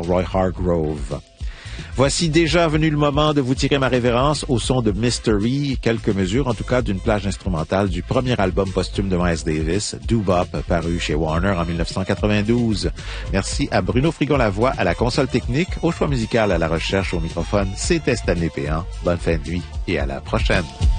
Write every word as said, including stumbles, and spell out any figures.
Roy Hargrove. Voici déjà venu le moment de vous tirer ma révérence au son de Mystery, quelques mesures en tout cas d'une plage instrumentale du premier album posthume de Miles Davis, Doo-Bop, paru chez Warner en dix-neuf cent quatre-vingt-douze. Merci à Bruno Frigon-Lavoie à la console technique, au choix musical, à la recherche, au microphone. C'était Stanley Péan. Bonne fin de nuit et à la prochaine.